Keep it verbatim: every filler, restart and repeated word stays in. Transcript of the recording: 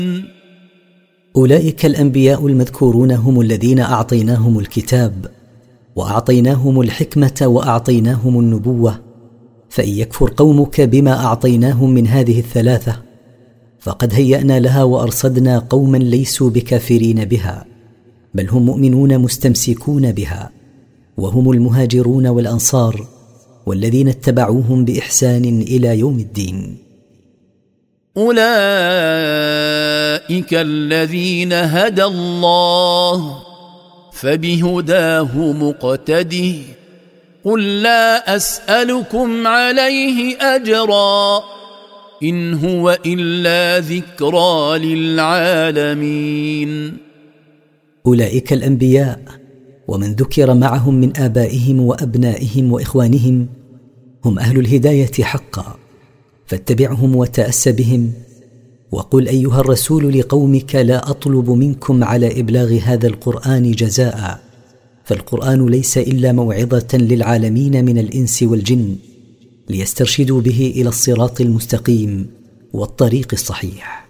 أولئك الأنبياء المذكورون هم الذين أعطيناهم الكتاب وأعطيناهم الحكمة وأعطيناهم النبوة، فإن يكفر قومك بما أعطيناهم من هذه الثلاثة فقد هيأنا لها وأرصدنا قوما ليسوا بكافرين بها، بل هم مؤمنون مستمسكون بها، وهم المهاجرون والأنصار والذين اتبعوهم بإحسان إلى يوم الدين. أولئك الذين هدى الله فبهداه مقتده قل لا أسألكم عليه أجرا إن هو إلا ذكرى للعالمين. أولئك الأنبياء ومن ذكر معهم من آبائهم وأبنائهم وإخوانهم هم أهل الهداية حقا، فاتبعهم وتأس بهم، وقل أيها الرسول لقومك لا أطلب منكم على إبلاغ هذا القرآن جزاء، فالقرآن ليس إلا موعظة للعالمين من الإنس والجن ليسترشدوا به إلى الصراط المستقيم والطريق الصحيح.